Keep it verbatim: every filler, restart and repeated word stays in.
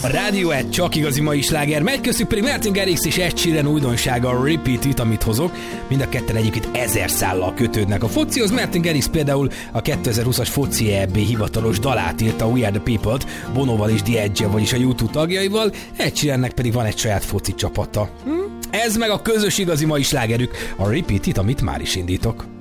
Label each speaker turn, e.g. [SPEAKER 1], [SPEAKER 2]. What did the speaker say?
[SPEAKER 1] A Rádió egy csak igazi mai sláger megy, köztük pedig Martin Garrix és Ed Sheeran újdonsága a Repeat It, amit hozok. Mind a ketten egyébként ezer szállal kötődnek a focihoz. Martin Garrix például a kétezer-húszas foci é bé hivatalos dalát írta, We Are The People-t, Bonoval és The Edge-el, vagyis a U kettő tagjaival, Ed Sheerannek pedig van egy saját foci csapata. Hm? Ez meg a közös igazi mai slágerük, a Repeat It, amit már is indítok.